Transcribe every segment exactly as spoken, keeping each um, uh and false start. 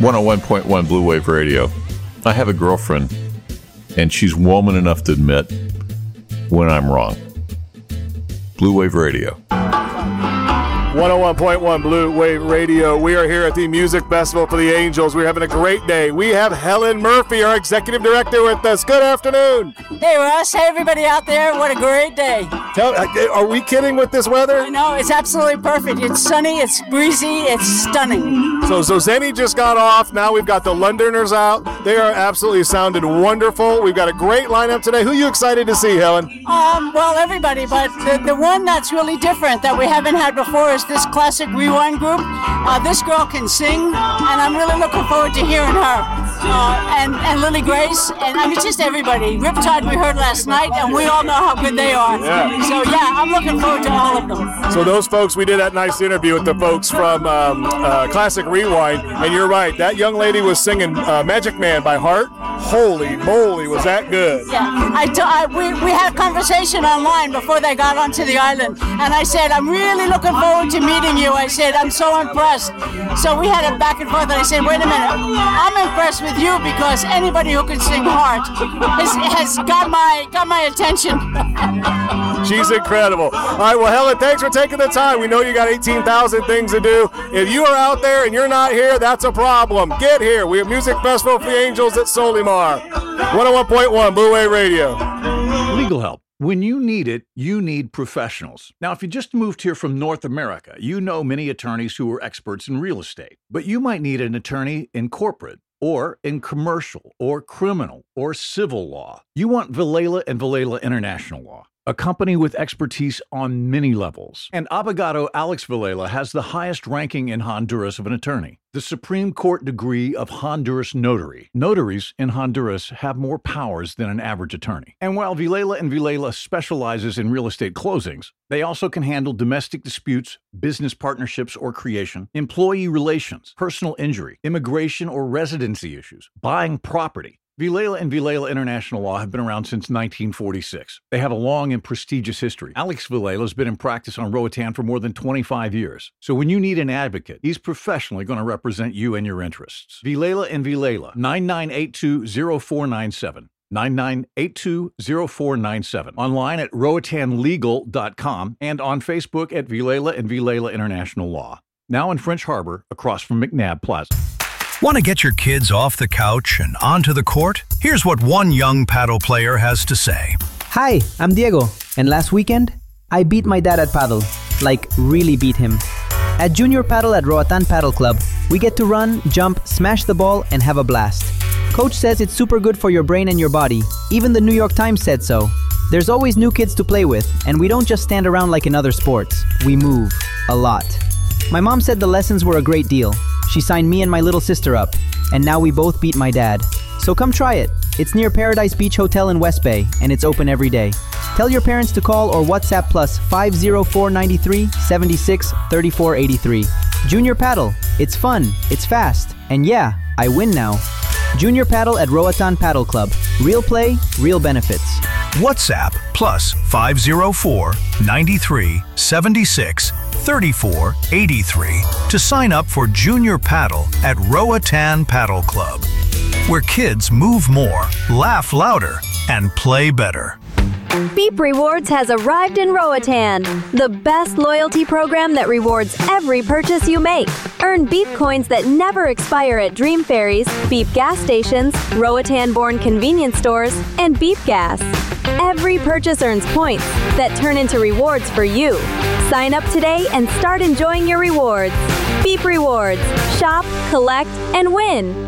one oh one point one Blue Wave Radio. I have a girlfriend, and she's woman enough to admit when I'm wrong. Blue Wave Radio. one oh one point one Blue Wave Radio. We are here at the Music Festival for the Angels. We're having a great day. We have Helen Murphy, our executive director, with us. Good afternoon. Hey, Russ. Hey, everybody out there. What a great day. Tell, are we kidding with this weather? I know. It's absolutely perfect. It's sunny. It's breezy. It's stunning. So, so Zenny just got off. Now we've got the Londoners out. They are absolutely sounded wonderful. We've got a great lineup today. Who are you excited to see, Helen? Um, well, everybody, but the, the one that's really different that we haven't had before is this Classic Rewind group. Uh, this girl can sing, and I'm really looking forward to hearing her. Uh, and, and Lily Grace, and I mean, just everybody. Riptide we heard last night, and we all know how good they are. Yeah. So, yeah, I'm looking forward to all of them. So those folks, we did that nice interview with the folks from um, uh, Classic Rewind, and you're right, that young lady was singing uh, Magic Man by heart. Holy moly, was that good. Yeah, I, t- I we, we had a conversation online before they got onto the island, and I said, I'm really looking forward to meeting you. I said, I'm so impressed. So we had a back and forth, and I said, wait a minute, I'm impressed with you because anybody who can sing heart has, has got my got my attention. She's incredible. All right, well, Helen, thanks for taking the time. We know you got eighteen thousand things to do. If you are out there and you're not here, that's a problem. Get here. We have Music Festival for the Angels at Solimar. one oh one point one Blue Wave Radio. Legal help. When you need it, you need professionals. Now, if you just moved here from North America, you know many attorneys who are experts in real estate. But you might need an attorney in corporate, or in commercial, or criminal, or civil law. You want Villela and Villela International Law, a company with expertise on many levels. And Abogado Alex Villela has the highest ranking in Honduras of an attorney, the Supreme Court degree of Honduras Notary. Notaries in Honduras have more powers than an average attorney. And while Villela and Villela specializes in real estate closings, they also can handle domestic disputes, business partnerships or creation, employee relations, personal injury, immigration or residency issues, buying property. Villela and Villela International Law have been around since nineteen forty-six. They have a long and prestigious history. Alex Villela has been in practice on Roatan for more than twenty-five years. So when you need an advocate, he's professionally going to represent you and your interests. Villela and Villela, nine nine eight two, zero four nine seven. nine nine eight two, zero four nine seven. Online at roatan legal dot com and on Facebook at Villela and Villela International Law. Now in French Harbor, across from McNabb Plaza. Want to get your kids off the couch and onto the court? Here's what one young paddle player has to say. Hi, I'm Diego, and last weekend, I beat my dad at paddle. Like, really beat him. At Junior Paddle at Roatan Paddle Club, we get to run, jump, smash the ball, and have a blast. Coach says it's super good for your brain and your body. Even the New York Times said so. There's always new kids to play with, and we don't just stand around like in other sports. We move. A lot. My mom said the lessons were a great deal. She signed me and my little sister up, and now we both beat my dad. So come try it. It's near Paradise Beach Hotel in West Bay, and it's open every day. Tell your parents to call or WhatsApp plus five oh four, nine three, seven six, three four eight three. Junior Paddle. It's fun, it's fast, and yeah, I win now. Junior Paddle at Roatan Paddle Club. Real play, real benefits. WhatsApp plus five oh four, nine three, seven six, three four eight three to sign up for Junior Paddle at Roatan Paddle Club, where kids move more, laugh louder, and play better. Beep Rewards has arrived in Roatan, the best loyalty program that rewards every purchase you make. Earn Beep coins that never expire at Dream Ferries, Beep gas stations, Roatan-born convenience stores, and Beep Gas. Every purchase earns points that turn into rewards for you. Sign up today and start enjoying your rewards. Beep Rewards. Shop, collect, and win.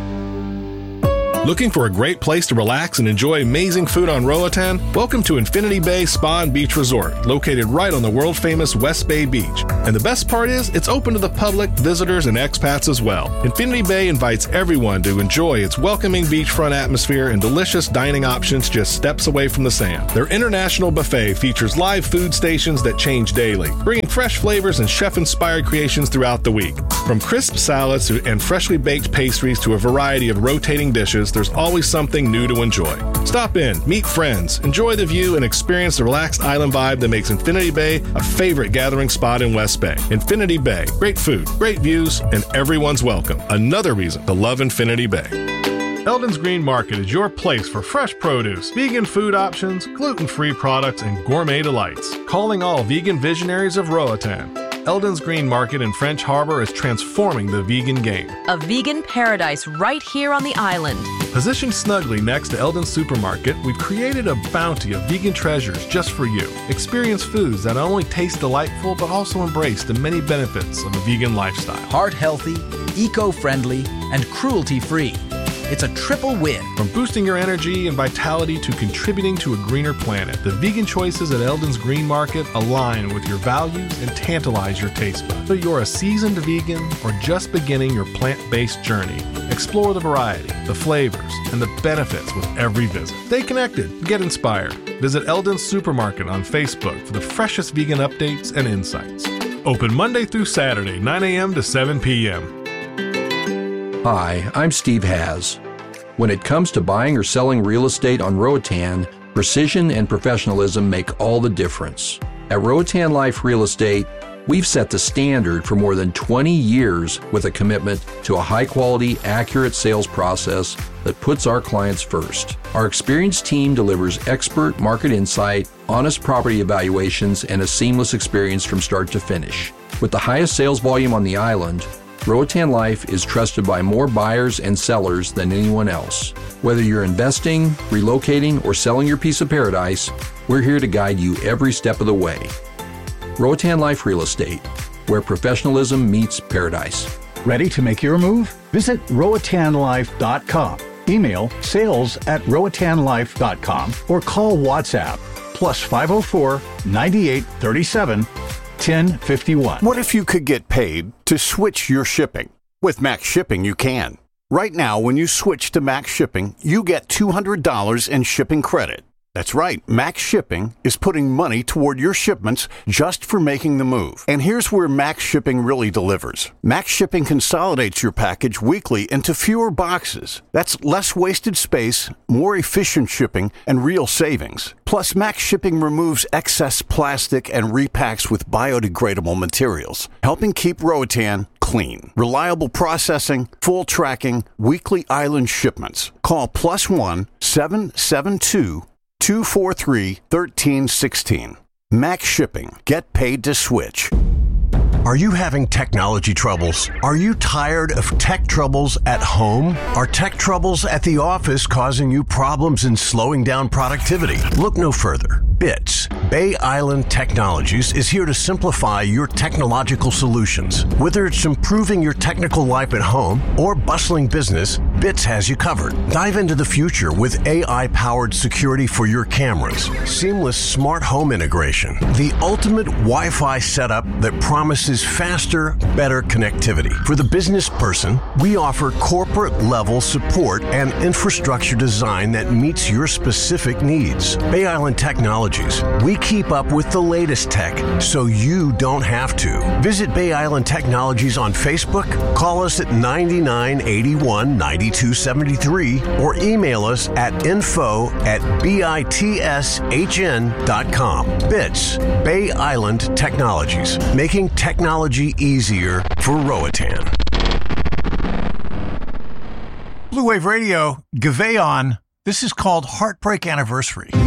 Looking for a great place to relax and enjoy amazing food on Roatan? Welcome to Infinity Bay Spa and Beach Resort, located right on the world-famous West Bay Beach. And the best part is, it's open to the public, visitors, and expats as well. Infinity Bay invites everyone to enjoy its welcoming beachfront atmosphere and delicious dining options just steps away from the sand. Their international buffet features live food stations that change daily, bringing fresh flavors and chef-inspired creations throughout the week. From crisp salads and freshly baked pastries to a variety of rotating dishes, there's always something new to enjoy. Stop in, meet friends, enjoy the view, and experience the relaxed island vibe that makes Infinity Bay a favorite gathering spot in West Bay. Infinity Bay, great food, great views, and everyone's welcome. Another reason to love Infinity Bay. Eldon's Green Market is your place for fresh produce, vegan food options, gluten-free products, and gourmet delights. Calling all vegan visionaries of Roatan. Eldon's Green Market in French Harbor is transforming the vegan game. A vegan paradise right here on the island. Positioned snugly next to Eldon's Supermarket, we've created a bounty of vegan treasures just for you. Experience foods that not only taste delightful, but also embrace the many benefits of a vegan lifestyle. Heart healthy, eco-friendly, and cruelty-free. It's a triple win. From boosting your energy and vitality to contributing to a greener planet, the vegan choices at Eldon's Green Market align with your values and tantalize your taste buds. Whether you're a seasoned vegan or just beginning your plant-based journey, explore the variety, the flavors, and the benefits with every visit. Stay connected, get inspired. Visit Eldon's Supermarket on Facebook for the freshest vegan updates and insights. Open Monday through Saturday, nine a.m. to seven p.m. Hi, I'm Steve Haas. When it comes to buying or selling real estate on Roatan, precision and professionalism make all the difference. At Roatan Life Real Estate, we've set the standard for more than twenty years with a commitment to a high-quality, accurate sales process that puts our clients first. Our experienced team delivers expert market insight, honest property evaluations, and a seamless experience from start to finish. With the highest sales volume on the island, Roatan Life is trusted by more buyers and sellers than anyone else. Whether you're investing, relocating, or selling your piece of paradise, we're here to guide you every step of the way. Roatan Life Real Estate, where professionalism meets paradise. Ready to make your move? Visit Roatan Life dot com. Email sales at Roatan Life dot com or call WhatsApp plus five oh four, nine eight three seven, ten fifty-one. What if you could get paid to switch your shipping? With Max Shipping, you can. Right now, when you switch to Max Shipping, you get two hundred dollars in shipping credit. That's right, Max Shipping is putting money toward your shipments just for making the move. And here's where Max Shipping really delivers. Max Shipping consolidates your package weekly into fewer boxes. That's less wasted space, more efficient shipping, and real savings. Plus, Max Shipping removes excess plastic and repacks with biodegradable materials, helping keep Roatan clean. Reliable processing, full tracking, weekly island shipments. Call plus one seven seven two two four three one three one six. Max Shipping. Get paid to switch. Are you having technology troubles? Are you tired of tech troubles at home? Are tech troubles at the office causing you problems and slowing down productivity? Look no further. B I T S, Bay Island Technologies, is here to simplify your technological solutions. Whether it's improving your technical life at home or bustling business, B I T S has you covered. Dive into the future with A I-powered security for your cameras, seamless smart home integration, the ultimate Wi-Fi setup that promises faster, better connectivity. For the business person, we offer corporate-level support and infrastructure design that meets your specific needs. Bay Island Technologies. We keep up with the latest tech so you don't have to. Visit Bay Island Technologies on Facebook, call us at ninety-nine eighty-one ninety-two seventy-three, or email us at info at bitshn dot com. B I T S, Bay Island Technologies, making technology easier for Roatan. Blue Wave Radio, Gaveon. This is called Heartbreak Anniversary.